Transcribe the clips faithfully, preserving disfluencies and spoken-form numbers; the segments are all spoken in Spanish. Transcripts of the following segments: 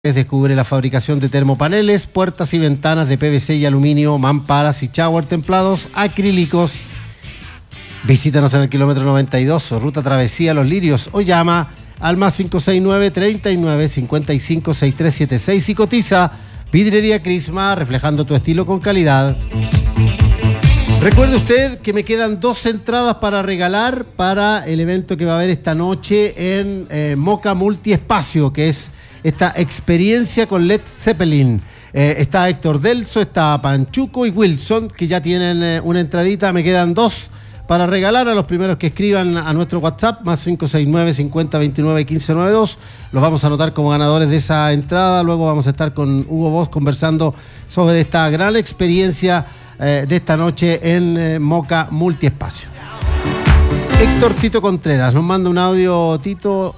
Descubre la fabricación de termopaneles, puertas y ventanas de P V C y aluminio, mamparas y shower templados acrílicos. Visítanos en el kilómetro noventa y dos, ruta Travesía Los Lirios, o llama al más cinco seis nueve, treinta y nueve, cincuenta y cinco, sesenta y tres setenta y seis y cotiza. Vidrería Crisma, reflejando tu estilo con calidad. Recuerde usted que me quedan dos entradas para regalar para el evento que va a haber esta noche en eh, Moca Multiespacio, que es esta experiencia con Led Zeppelin. Eh, está Héctor Delso, está Panchuco y Wilson, que ya tienen eh, una entradita. Me quedan dos para regalar a los primeros que escriban a nuestro WhatsApp, más cinco seis nueve, cincuenta, veintinueve, quince noventa y dos. Los vamos a anotar como ganadores de esa entrada. Luego vamos a estar con Hugo Boss conversando sobre esta gran experiencia eh, de esta noche en eh, Moca Multiespacio. Héctor Tito Contreras nos manda un audio. Tito.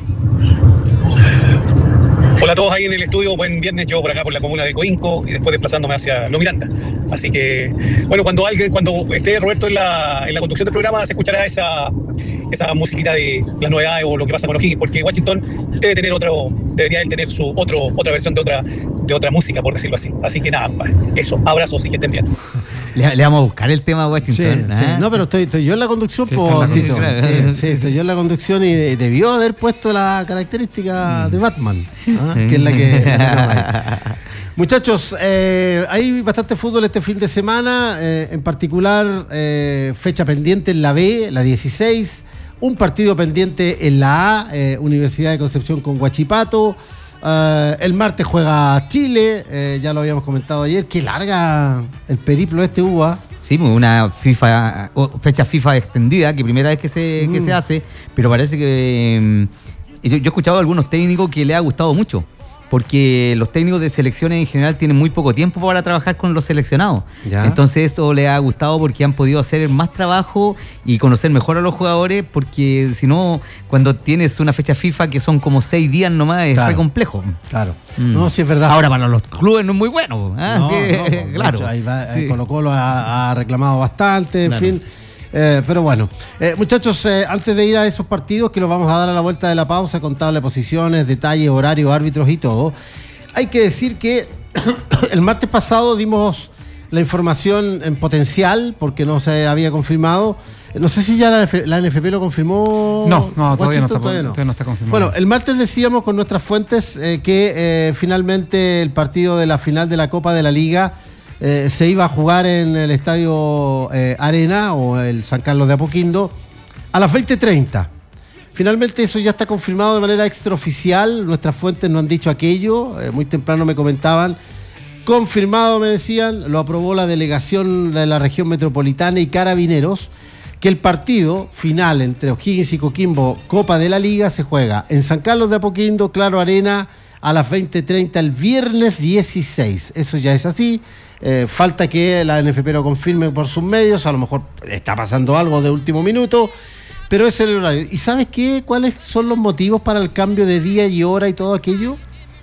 Hola a todos ahí en el estudio, buen viernes, yo por acá por la comuna de Coinco y después desplazándome hacia Lo Miranda. Así que, bueno, cuando alguien, cuando esté Roberto en la, en la conducción del programa, se escuchará esa, esa musiquita de las novedades o lo que pasa con O'Higgins, porque Washington debe tener otro, debería él tener su otro, otra versión de otra, de otra música, por decirlo así. Así que nada, eso, abrazos y que estén bien. Le, le vamos a buscar el tema a Washington. Sí, sí. No, pero estoy, estoy yo en la conducción, sí, por la Tito. conducción. Sí, sí, estoy yo en la conducción y debió haber puesto la característica de Batman, ¿ah? Que es la que... La que no hay. Muchachos, eh, hay bastante fútbol este fin de semana, eh, en particular eh, fecha pendiente en la B, la dieciséis, un partido pendiente en la A, eh, Universidad de Concepción con Huachipato. Uh, el martes juega Chile, eh, ya lo habíamos comentado ayer. Qué larga el periplo este U B A. Sí, una FIFA, fecha FIFA extendida, que primera vez que se, mm. que se hace, pero parece que eh, yo, yo he escuchado a algunos técnicos que le ha gustado mucho, porque los técnicos de selecciones en general tienen muy poco tiempo para trabajar con los seleccionados. ¿Ya? Entonces esto le ha gustado porque han podido hacer más trabajo y conocer mejor a los jugadores, porque si no, cuando tienes una fecha FIFA que son como seis días nomás, es claro, re complejo. Claro. Mm. No, sí es verdad. Ahora para los clubes no es muy bueno. ¿eh? No, sí, no, claro. Hecho, ahí va, sí. Colo Colo ha, ha reclamado bastante, en claro. fin. Eh, pero bueno, eh, muchachos, eh, antes de ir a esos partidos que los vamos a dar a la vuelta de la pausa, contable posiciones, detalles, horarios, árbitros y todo, hay que decir que el martes pasado dimos la información en potencial porque no se había confirmado. No sé si ya la, F- la N F P lo confirmó. No, no, todavía no, está, todavía no. todavía no está confirmado. Bueno, el martes decíamos con nuestras fuentes eh, que eh, finalmente el partido de la final de la Copa de la Liga Eh, se iba a jugar en el estadio eh, Arena o el San Carlos de Apoquindo a las veinte treinta. Finalmente eso ya está confirmado de manera extraoficial. Nuestras fuentes no han dicho aquello. Eh, muy temprano me comentaban. Confirmado, me decían, lo aprobó la delegación de la región metropolitana y Carabineros, que el partido final entre O'Higgins y Coquimbo, Copa de la Liga, se juega en San Carlos de Apoquindo, Claro Arena, a las veinte treinta el viernes dieciséis. Eso ya es así. Eh, falta que la N F P lo confirme por sus medios, a lo mejor está pasando algo de último minuto, pero es el horario. ¿Y sabes qué? ¿Cuáles son los motivos para el cambio de día y hora y todo aquello?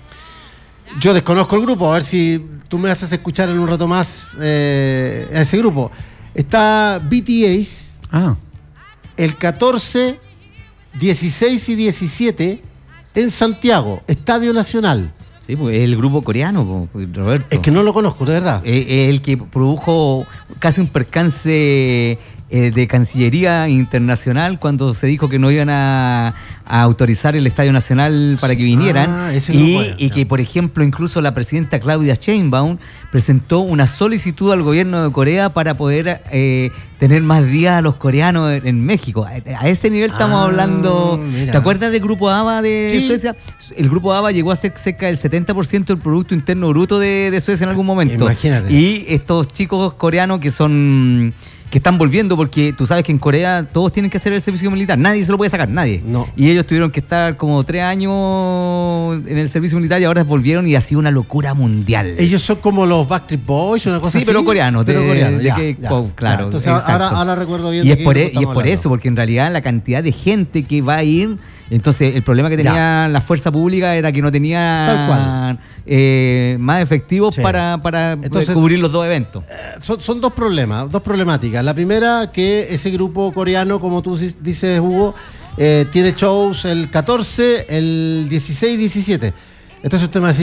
Yo desconozco el grupo, a ver si tú me haces escuchar en un rato más eh, a ese grupo. Está B T S, ah. el catorce, dieciséis y diecisiete en Santiago, Estadio Nacional. Sí, pues el grupo coreano, Roberto. Es que no lo conozco, de verdad. Es eh, el que produjo casi un percance eh, de Cancillería Internacional cuando se dijo que no iban a, a autorizar el Estadio Nacional para que vinieran. Ah, ese y, grupo, y que, por ejemplo, incluso la presidenta Claudia Sheinbaum presentó una solicitud al gobierno de Corea para poder eh, tener más días a los coreanos en, en México. A, a ese nivel estamos ah, hablando. Mira. ¿Te acuerdas del grupo ABBA de sí. Suecia? El grupo ABBA llegó a ser cerca del setenta por ciento del Producto Interno Bruto de, de Suecia en algún momento. Imagínate. Y estos chicos coreanos que son... que están volviendo, porque tú sabes que en Corea todos tienen que hacer el servicio militar, nadie se lo puede sacar, nadie. No. Y ellos tuvieron que estar como tres años en el servicio militar y ahora volvieron y ha sido una locura mundial. Ellos son como los Backstreet Boys, una cosa sí, así. pero coreanos. Pero de, coreanos, de ya, que, ya, oh, claro. Ya. Entonces ahora, ahora recuerdo bien. Y de es por, e, y es por hablando. eso, porque en realidad la cantidad de gente que va a ir, entonces el problema que tenía ya. la fuerza pública era que no tenía... Tal cual. eh, más efectivos sí. para, para Entonces, cubrir los dos eventos. Eh, son, son dos problemas, dos problemáticas. La primera, que ese grupo coreano, como tú dices, Hugo, eh, tiene shows el catorce, el dieciséis y diecisiete. Entonces usted me